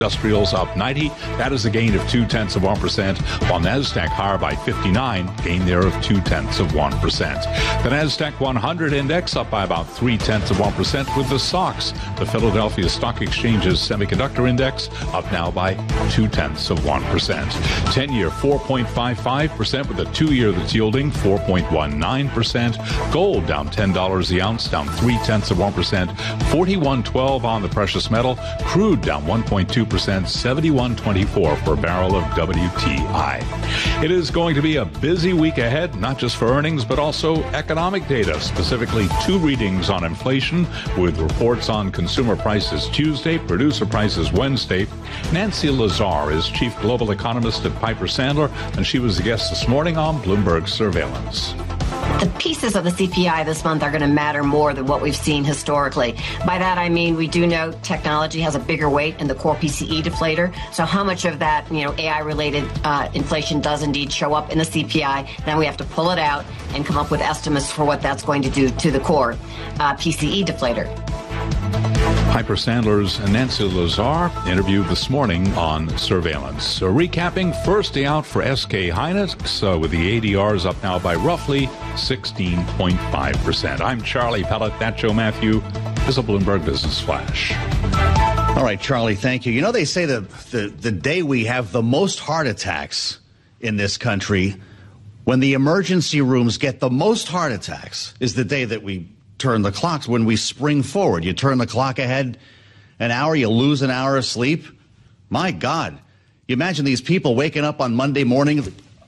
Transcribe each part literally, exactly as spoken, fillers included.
Industrials up ninety. That is a gain of two-tenths of one percent, while NASDAQ higher by fifty-nine, gain there of two-tenths of one percent. The NASDAQ one hundred index up by about three-tenths of one percent, with the S O X, the Philadelphia Stock Exchange's semiconductor index, up now by two-tenths of one percent. ten-year four point five five percent, with a two-year that's yielding four point one nine percent. Gold down ten dollars the ounce, down three-tenths of one percent. forty-one twelve on the precious metal. Crude down one point two percent, seventy-one twenty-four per barrel of W T I. It is going to be a busy week ahead, not just for earnings, but also economic data, specifically two readings on inflation, with reports on consumer prices Tuesday, producer prices Wednesday. Nancy Lazar is chief global economist at Piper Sandler, and she was the guest this morning on Bloomberg Surveillance. The pieces of the C P I this month are going to matter more than what we've seen historically. By that, I mean, we do know technology has a bigger weight in the core P C E deflator. So how much of that, you know, A I-related uh, inflation does indeed show up in the C P I? Then we have to pull it out and come up with estimates for what that's going to do to the core uh, P C E deflator. Piper Sandler's Nancy Lazar interviewed this morning on Surveillance. So recapping, first day out for S K Hynix, uh, with the A D Rs up now by roughly sixteen point five percent. I'm Charlie Pellet. That Joe Matthew is a Bloomberg Business Flash. All right, Charlie, thank you. You know, they say the, the, the day we have the most heart attacks in this country, when the emergency rooms get the most heart attacks, is the day that we turn the clocks, when we spring forward. You turn the clock ahead an hour, you lose an hour of sleep. My God. You imagine these people waking up on Monday morning,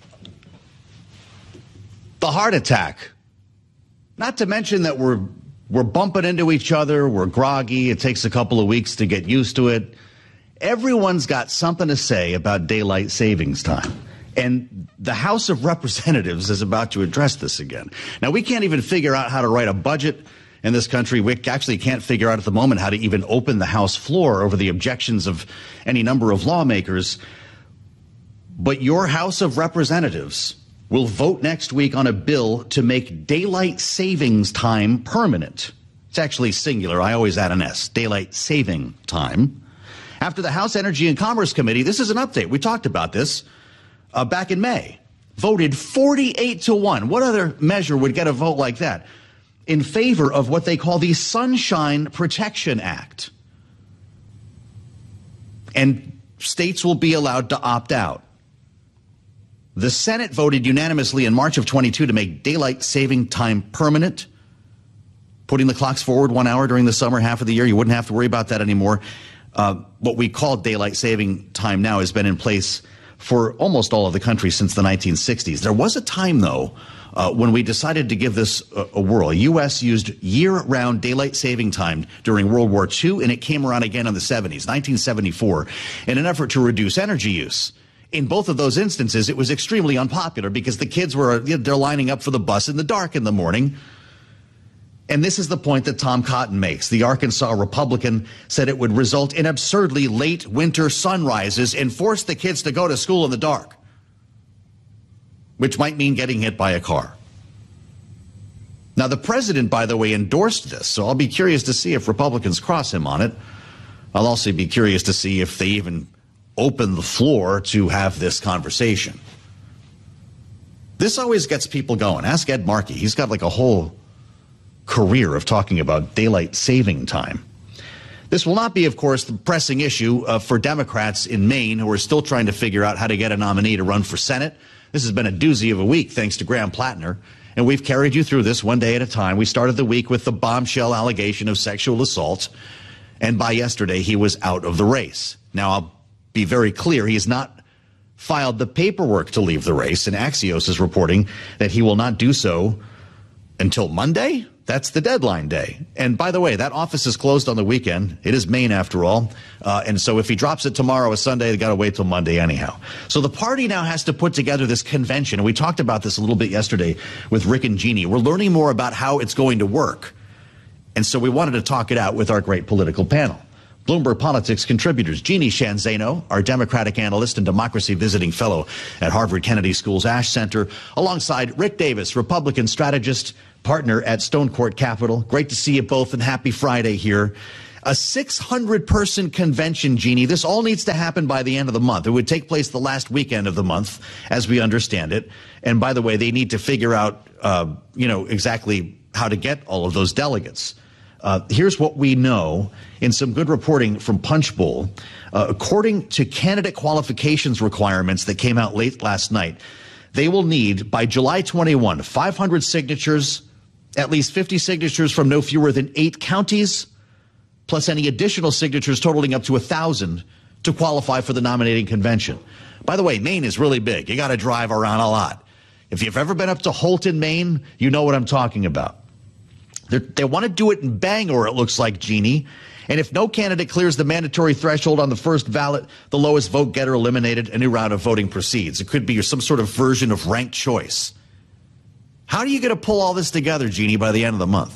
the heart attack. Not to mention that we're we're bumping into each other, we're groggy, it takes a couple of weeks to get used to it. Everyone's got something to say about daylight savings time. And the House of Representatives is about to address this again. Now, we can't even figure out how to write a budget in this country. We actually can't figure out at the moment how to even open the House floor over the objections of any number of lawmakers. But your House of Representatives will vote next week on a bill to make daylight savings time permanent. It's actually singular. I always add an S, daylight saving time. After the House Energy and Commerce Committee, this is an update. We talked about this. Uh, back in May, voted forty-eight to one. What other measure would get a vote like that? In favor of what they call the Sunshine Protection Act. And states will be allowed to opt out. The Senate voted unanimously in March of twenty-two to make daylight saving time permanent, putting the clocks forward one hour during the summer half of the year. You wouldn't have to worry about that anymore. Uh, what we call daylight saving time now has been in place for almost all of the country since the nineteen sixties. There was a time, though, uh, when we decided to give this a, a whirl. The U S used year-round daylight saving time during World War Two, and it came around again in the seventies, nineteen seventy-four, in an effort to reduce energy use. In both of those instances, it was extremely unpopular because the kids were they're lining up for the bus in the dark in the morning. And this is the point that Tom Cotton makes. The Arkansas Republican said it would result in absurdly late winter sunrises and force the kids to go to school in the dark, which might mean getting hit by a car. Now, the president, by the way, endorsed this, so I'll be curious to see if Republicans cross him on it. I'll also be curious to see if they even open the floor to have this conversation. This always gets people going. Ask Ed Markey. He's got like a whole career of talking about daylight saving time. This will not be, of course, the pressing issue uh, for Democrats in Maine, who are still trying to figure out how to get a nominee to run for Senate. This has been a doozy of a week, thanks to Graham Plattner, and we've carried you through this one day at a time. We started the week with the bombshell allegation of sexual assault, and by yesterday, he was out of the race. Now, I'll be very clear, he has not filed the paperwork to leave the race, and Axios is reporting that he will not do so until Monday. That's the deadline day. And by the way, that office is closed on the weekend. It is Maine, after all. Uh, and so if he drops it tomorrow or Sunday, they got to wait till Monday anyhow. So the party now has to put together this convention. And we talked about this a little bit yesterday with Rick and Jeannie. We're learning more about how it's going to work. And so we wanted to talk it out with our great political panel. Bloomberg Politics contributors Jeannie Sheehan Zaino, our Democratic analyst and democracy visiting fellow at Harvard Kennedy School's Ash Center, alongside Rick Davis, Republican strategist, partner at Stone Court Capital. Great to see you both, and happy Friday here. A six hundred person convention, Jeannie. This all needs to happen by the end of the month. It would take place the last weekend of the month, as we understand it. And by the way, they need to figure out, uh, you know, exactly how to get all of those delegates. Uh, here's what we know in some good reporting from Punchbowl. Uh, according to candidate qualifications requirements that came out late last night, they will need, by July twenty-first, five hundred signatures, at least fifty signatures from no fewer than eight counties, plus any additional signatures totaling up to one thousand to qualify for the nominating convention. By the way, Maine is really big. You got to drive around a lot. If you've ever been up to Holton, Maine, you know what I'm talking about. They're, they want to do it in Bangor, it looks like, Jeannie. And if no candidate clears the mandatory threshold on the first ballot, the lowest vote getter eliminated, a new round of voting proceeds. It could be some sort of version of ranked choice. How are you going to pull all this together, Jeannie, by the end of the month?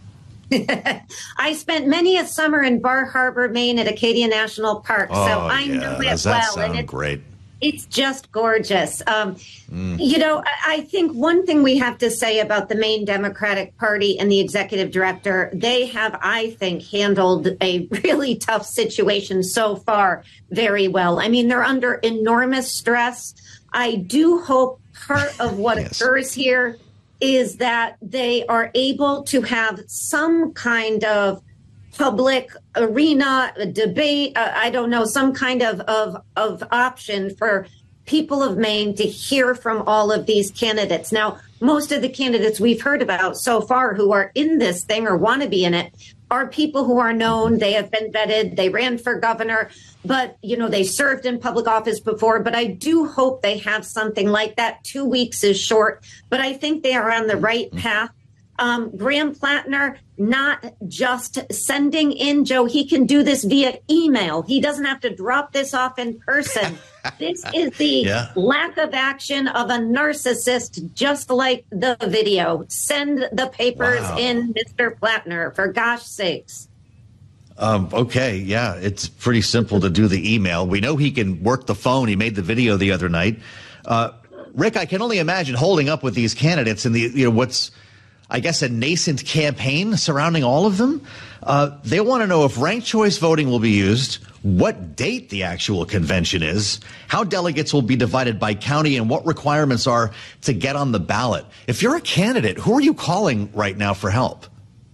I spent many a summer in Bar Harbor, Maine at Acadia National Park, oh, so I yeah. know it Does that well. Sound and it, great? It's just gorgeous. Um, mm. You know, I, I think one thing we have to say about the Maine Democratic Party and the executive director, they have, I think, handled a really tough situation so far very well. I mean, they're under enormous stress. I do hope part of what yes. occurs here is that they are able to have some kind of public arena, a debate, uh, I don't know, some kind of, of, of option for people of Maine to hear from all of these candidates. Now, most of the candidates we've heard about so far who are in this thing or want to be in it are people who are known. They have been vetted. They ran for governor, but, you know, they served in public office before. But I do hope they have something like that. Two weeks is short, but I think they are on the right path. Um, Graham Plattner, not just sending in, Joe, he can do this via email. He doesn't have to drop this off in person. This is the yeah. lack of action of a narcissist, just like the video. Send the papers wow. in, Mister Plattner, for gosh sakes. Um, okay, yeah, it's pretty simple to do the email. We know he can work the phone. He made the video the other night. Uh, Rick, I can only imagine holding up with these candidates and the, you know, what's, I guess, a nascent campaign surrounding all of them. Uh, they want to know if ranked choice voting will be used, what date the actual convention is, how delegates will be divided by county, and what requirements are to get on the ballot. If you're a candidate, who are you calling right now for help?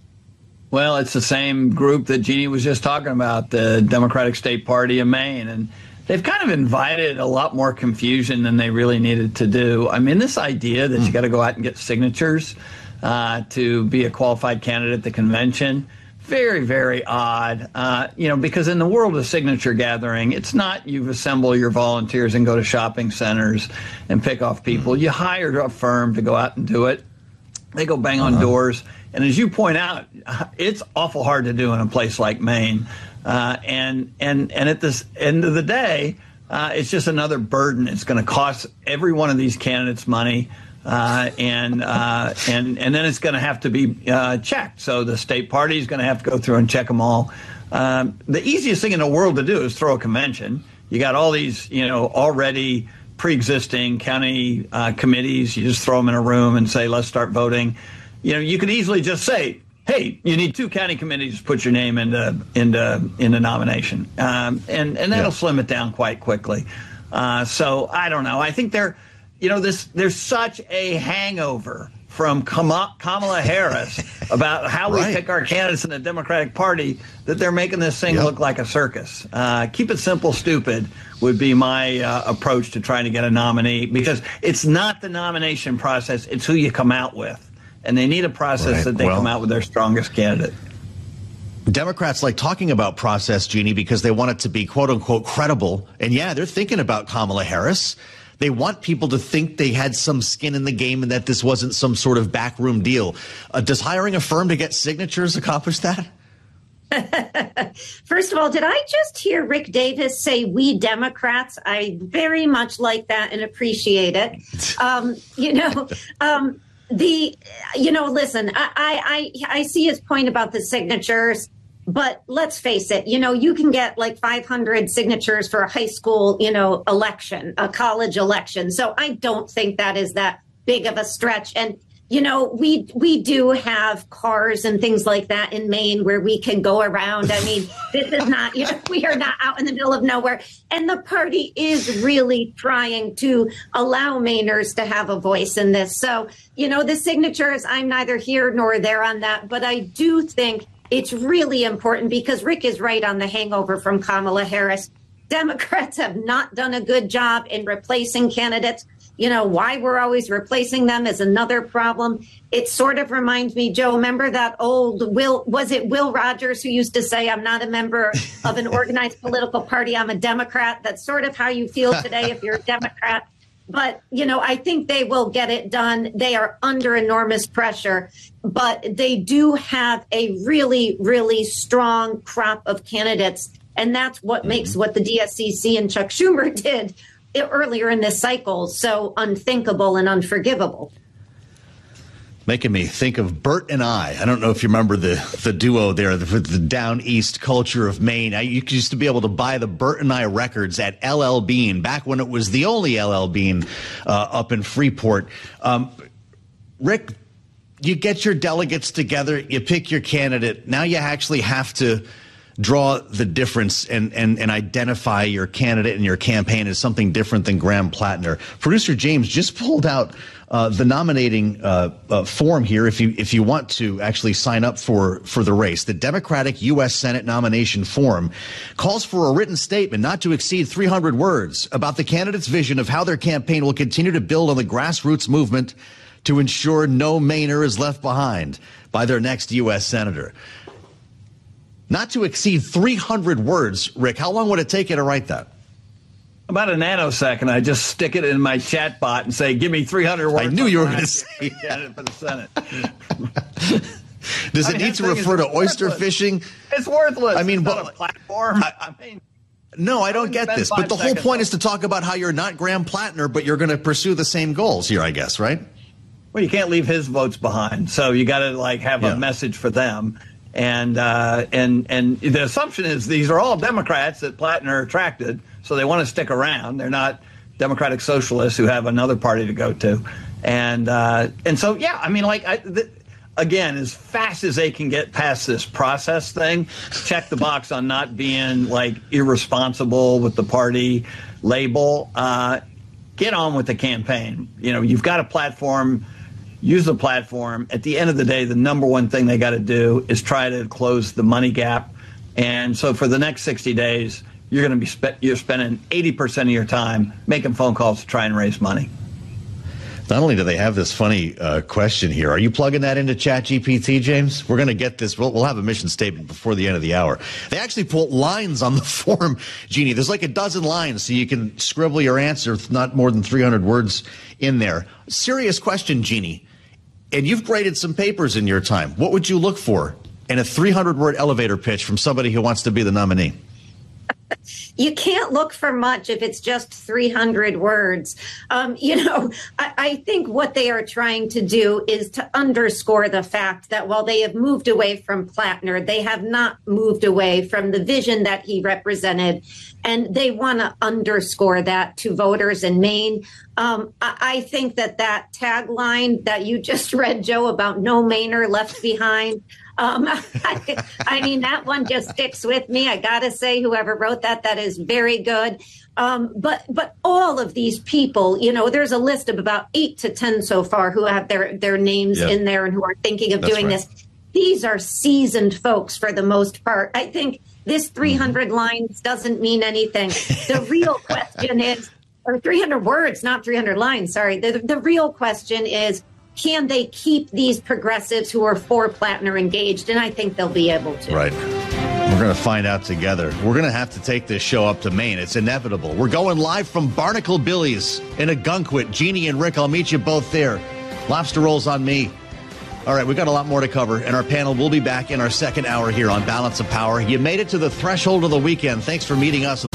Well, it's the same group that Jeannie was just talking about, the Democratic State Party of Maine. And they've kind of invited a lot more confusion than they really needed to do. I mean, this idea that mm. you got to go out and get signatures uh, to be a qualified candidate at the convention, very, very odd, uh, you know, because in the world of signature gathering, it's not you assemble your volunteers and go to shopping centers and pick off people. Mm. You hire a firm to go out and do it. They go bang on uh-huh. doors. And as you point out, it's awful hard to do in a place like Maine. Uh, and and and at this end of the day, uh, it's just another burden. It's going to cost every one of these candidates money. Uh, and uh, and and then it's going to have to be uh, checked. So the state party is going to have to go through and check them all. Um, the easiest thing in the world to do is throw a convention. You got all these, you know, already pre-existing county uh, committees. You just throw them in a room and say, let's start voting. You know, you could easily just say, hey, you need two county committees to put your name into into into nomination, um, and and that'll yeah. slim it down quite quickly. Uh, so I don't know. I think they're, you know, this there's such a hangover from Kamala Harris about how right. we pick our candidates in the Democratic Party that they're making this thing yep. look like a circus. Uh, keep it simple, stupid would be my uh, approach to trying to get a nominee, because it's not the nomination process; it's who you come out with. And they need a process right. that they well, come out with their strongest candidate. Democrats like talking about process, Jeannie, because they want it to be, quote unquote, credible. And yeah, they're thinking about Kamala Harris. They want people to think they had some skin in the game and that this wasn't some sort of backroom deal. Uh, does hiring a firm to get signatures accomplish that? First of all, did I just hear Rick Davis say we Democrats? I very much like that and appreciate it. Um, you know, um, The, you know, listen, I, I, I see his point about the signatures, but let's face it, you know, you can get like five hundred signatures for a high school, you know, election, a college election. So I don't think that is that big of a stretch. And you know, we we do have cars and things like that in Maine where we can go around. I mean, this is not, you know, we are not out in the middle of nowhere. And the party is really trying to allow Mainers to have a voice in this. So, you know, the signatures, I'm neither here nor there on that. But I do think it's really important because Rick is right on the hangover from Kamala Harris. Democrats have not done a good job in replacing candidates. You know, why we're always replacing them is another problem. It sort of reminds me, Joe, remember that old Will, was it Will Rogers who used to say, I'm not a member of an organized political party, I'm a Democrat. That's sort of how you feel today if you're a Democrat. But, you know, I think they will get it done. They are under enormous pressure, but they do have a really, really strong crop of candidates. And that's what makes what the D S C C and Chuck Schumer did earlier in this cycle so unthinkable and unforgivable. Making me think of Bert and I. I don't know if you remember the, the duo there, the, the down east culture of Maine. I you used to be able to buy the Bert and I records at L L Bean back when it was the only L L Bean uh, up in Freeport. Um, Rick, you get your delegates together, you pick your candidate. Now you actually have to draw the difference and, and, and identify your candidate and your campaign as something different than Graham Plattner. Producer James just pulled out uh, the nominating uh, uh, form here if you if you want to actually sign up for, for the race. The Democratic U S Senate nomination form calls for a written statement not to exceed three hundred words about the candidate's vision of how their campaign will continue to build on the grassroots movement to ensure no Mainer is left behind by their next U S senator. Not to exceed three hundred words, Rick. How long would it take you to write that? About a nanosecond. I just stick it in my chat bot and say, give me three hundred words. I knew you were going to say that for the Senate. Does I it mean, need to refer to oyster worthless. fishing? It's worthless. I mean, it's but, not a platform. I, I mean, no, I don't get this. But the whole point on. is to talk about how you're not Graham Plattner, but you're going to pursue the same goals here, I guess, right? Well, you can't leave his votes behind. So you got to like have yeah. a message for them. And uh, and and the assumption is these are all Democrats that Plattner attracted, so they want to stick around. They're not Democratic socialists who have another party to go to, and uh, and so yeah, I mean, like I, th- again, as fast as they can get past this process thing, check the box on not being like irresponsible with the party label. Uh, get on with the campaign. You know, you've got a platform. Use the platform. At the end of the day, the number one thing they got to do is try to close the money gap. And so for the next sixty days, you're going to be spe- you're spending eighty percent of your time making phone calls to try and raise money. Not only do they have this funny uh, question here, are you plugging that into ChatGPT, James? We're going to get this. We'll, we'll have a mission statement before the end of the hour. They actually put lines on the form, Jeannie. There's like a dozen lines, so you can scribble your answer, not more than three hundred words in there. Serious question, Jeannie. And you've graded some papers in your time. What would you look for in a three hundred word elevator pitch from somebody who wants to be the nominee? You can't look for much if it's just three hundred words. Um, you know, I, I think what they are trying to do is to underscore the fact that while they have moved away from Plattner, they have not moved away from the vision that he represented. And they want to underscore that to voters in Maine. Um, I, I think that that tagline that you just read, Joe, about no Mainer left behind, Um, I, I mean, that one just sticks with me. I got to say, whoever wrote that, that is very good. Um, but but all of these people, you know, there's a list of about eight to ten so far who have their, their names yep. in there and who are thinking of That's doing right. this. These are seasoned folks for the most part. I think this three hundred mm-hmm. lines doesn't mean anything. The real question is, or three hundred words, not three hundred lines, sorry. The, the real question is, can they keep these progressives who are for Plattner engaged? And I think they'll be able to. Right. We're going to find out together. We're going to have to take this show up to Maine. It's inevitable. We're going live from Barnacle Billy's in Ogunquit. Jeannie and Rick, I'll meet you both there. Lobster rolls on me. All right, we've got a lot more to cover, and our panel will be back in our second hour here on Balance of Power. You made it to the threshold of the weekend. Thanks for meeting us.